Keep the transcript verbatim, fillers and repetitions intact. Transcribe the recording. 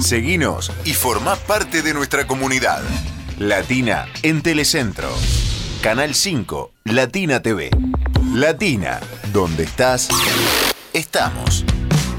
Seguinos y formá parte de nuestra comunidad. Latina en Telecentro. Canal cinco, Latina T V. Latina, donde estás, estamos.